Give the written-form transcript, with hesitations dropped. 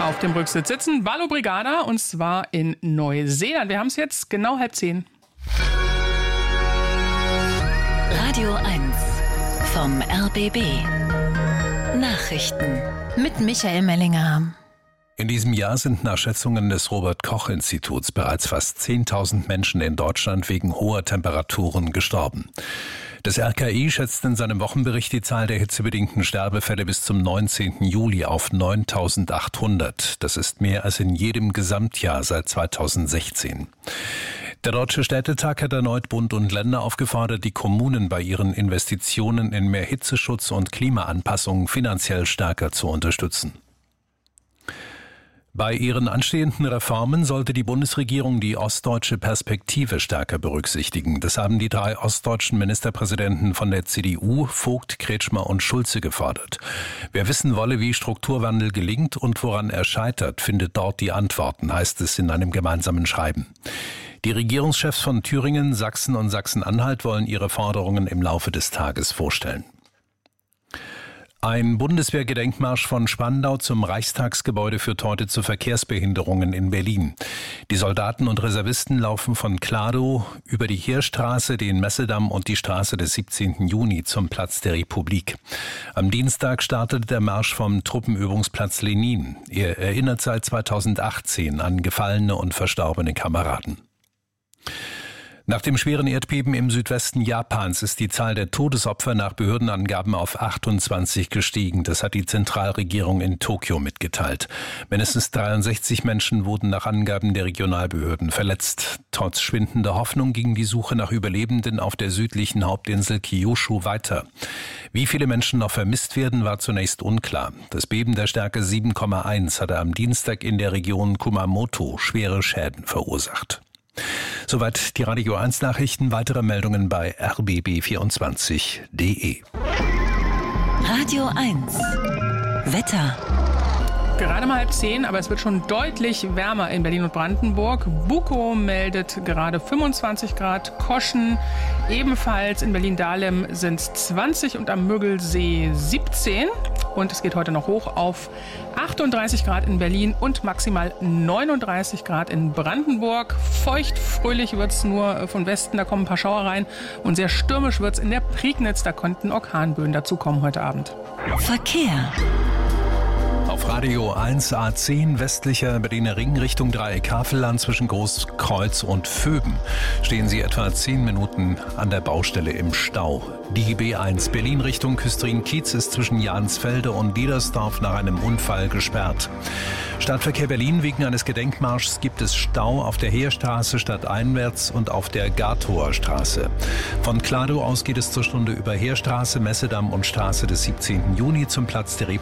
Auf dem Rücksitz sitzen Valo Brigada und zwar in Neuseeland. Wir haben es jetzt genau 9:30. Radio 1 vom RBB. Nachrichten mit Michael Mellinger. In diesem Jahr sind nach Schätzungen des Robert-Koch-Instituts bereits fast 10.000 Menschen in Deutschland wegen hoher Temperaturen gestorben. Das RKI schätzt in seinem Wochenbericht die Zahl der hitzebedingten Sterbefälle bis zum 19. Juli auf 9.800. Das ist mehr als in jedem Gesamtjahr seit 2016. Der Deutsche Städtetag hat erneut Bund und Länder aufgefordert, die Kommunen bei ihren Investitionen in mehr Hitzeschutz und Klimaanpassung finanziell stärker zu unterstützen. Bei ihren anstehenden Reformen sollte die Bundesregierung die ostdeutsche Perspektive stärker berücksichtigen. Das haben die 3 ostdeutschen Ministerpräsidenten von der CDU, Vogt, Kretschmer und Schulze gefordert. Wer wissen wolle, wie Strukturwandel gelingt und woran er scheitert, findet dort die Antworten, heißt es in einem gemeinsamen Schreiben. Die Regierungschefs von Thüringen, Sachsen und Sachsen-Anhalt wollen ihre Forderungen im Laufe des Tages vorstellen. Ein Bundeswehrgedenkmarsch von Spandau zum Reichstagsgebäude führt heute zu Verkehrsbehinderungen in Berlin. Die Soldaten und Reservisten laufen von Kladow über die Heerstraße, den Messedamm und die Straße des 17. Juni zum Platz der Republik. Am Dienstag startete der Marsch vom Truppenübungsplatz Lenin. Er erinnert seit 2018 an gefallene und verstorbene Kameraden. Nach dem schweren Erdbeben im Südwesten Japans ist die Zahl der Todesopfer nach Behördenangaben auf 28 gestiegen. Das hat die Zentralregierung in Tokio mitgeteilt. Mindestens 63 Menschen wurden nach Angaben der Regionalbehörden verletzt. Trotz schwindender Hoffnung ging die Suche nach Überlebenden auf der südlichen Hauptinsel Kyushu weiter. Wie viele Menschen noch vermisst werden, war zunächst unklar. Das Beben der Stärke 7,1 hatte am Dienstag in der Region Kumamoto schwere Schäden verursacht. Soweit die Radio 1 Nachrichten. Weitere Meldungen bei rbb24.de. Radio 1 Wetter. Gerade mal 9:30, aber es wird schon deutlich wärmer in Berlin und Brandenburg. Bukow meldet gerade 25 Grad, Koschen ebenfalls, in Berlin-Dahlem sind es 20 und am Müggelsee 17. Und es geht heute noch hoch auf 38 Grad in Berlin und maximal 39 Grad in Brandenburg. Feucht, fröhlich wird es nur von Westen, da kommen ein paar Schauer rein. Und sehr stürmisch wird es in der Prignitz, da könnten Orkanböen dazukommen heute Abend. Verkehr. Auf Radio 1 A10 westlicher Berliner Ring Richtung Dreieck Havelland zwischen Großkreuz und Vöben stehen Sie etwa 10 Minuten an der Baustelle im Stau. Die B1 Berlin Richtung Küstrin-Kiez ist zwischen Jansfelde und Diedersdorf nach einem Unfall gesperrt. Stadtverkehr Berlin: Wegen eines Gedenkmarschs gibt es Stau auf der Heerstraße stadteinwärts und auf der Gatower Straße. Von Kladow aus geht es zur Stunde über Heerstraße, Messedamm und Straße des 17. Juni zum Platz der